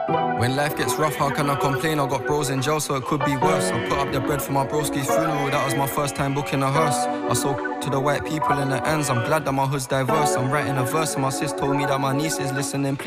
When life gets rough, how can I complain? I got bros in jail, so it could be worse. I put up the bread for my broski's funeral, that was my first time booking a hearse. I sold to the white people in the ends, I'm glad that my hood's diverse. I'm writing a verse and my sis told me that my niece is listening, please.